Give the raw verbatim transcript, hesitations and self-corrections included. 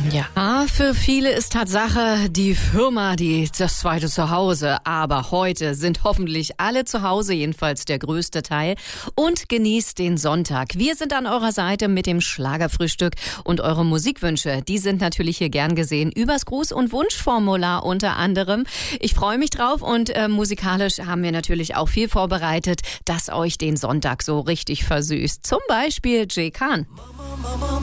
Ja, für viele ist Tatsache die Firma die das zweite Zuhause. Aber heute sind hoffentlich alle zu Hause, jedenfalls der größte Teil. Und genießt den Sonntag. Wir sind an eurer Seite mit dem Schlagerfrühstück und eure Musikwünsche. Die sind natürlich hier gern gesehen. Übers Gruß- und Wunschformular unter anderem. Ich freue mich drauf und äh, musikalisch haben wir natürlich auch viel vorbereitet, das euch den Sonntag so richtig versüßt. Zum Beispiel Jay Khan. Mama, Mama.